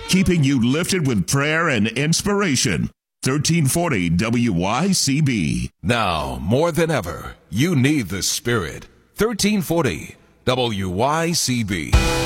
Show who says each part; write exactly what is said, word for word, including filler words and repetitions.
Speaker 1: keeping you lifted with prayer and inspiration. thirteen forty W Y C B.
Speaker 2: Now, more than ever, you need the Spirit. thirteen forty W Y C B.